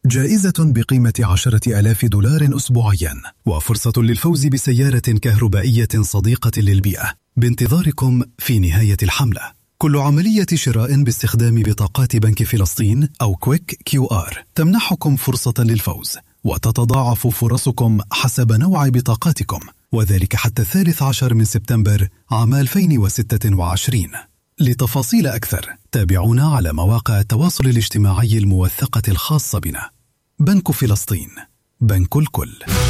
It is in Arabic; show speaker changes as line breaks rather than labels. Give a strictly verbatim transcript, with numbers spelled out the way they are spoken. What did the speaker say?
جائزة بقيمة عشرة آلاف دولار أسبوعيا، وفرصة للفوز بسيارة كهربائية صديقة للبيئة بانتظاركم في نهاية الحملة. كل عملية شراء باستخدام بطاقات بنك فلسطين أو كويك كيو آر تمنحكم فرصة للفوز، وتتضاعف فرصكم حسب نوع بطاقاتكم، وذلك حتى الثالث عشر من سبتمبر عام ألفين وستة وعشرين. لتفاصيل أكثر تابعونا على مواقع التواصل الاجتماعي الموثقة الخاصة بنا. بنك فلسطين، بنك الكل.